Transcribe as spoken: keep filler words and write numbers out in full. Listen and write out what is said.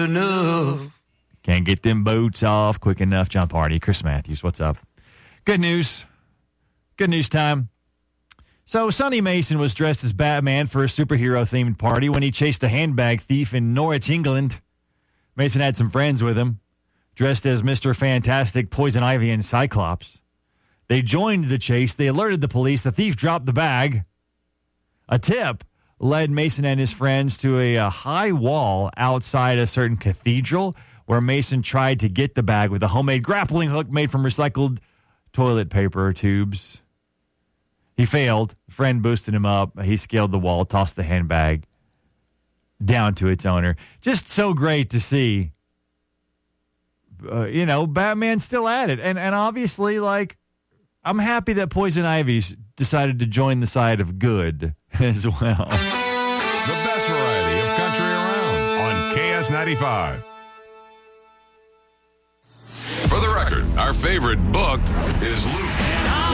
enough. Can't get them boots off quick enough. John Party, Chris Matthews, what's up? Good news. Good news time. So Sonny Mason was dressed as Batman for a superhero-themed party when he chased a handbag thief in Norwich, England. Mason had some friends with him, dressed as Mister Fantastic, Poison Ivy, and Cyclops. They joined the chase. They alerted the police. The thief dropped the bag. A tip led Mason and his friends to a, a high wall outside a certain cathedral where Mason tried to get the bag with a homemade grappling hook made from recycled toilet paper tubes. He failed. A friend boosted him up. He scaled the wall, tossed the handbag down to its owner. Just so great to see, uh, you know, Batman still at it. And, and obviously, like, I'm happy that Poison Ivy's decided to join the side of good as well. The best variety of country around on K S ninety-five. For the record, our favorite book is Luke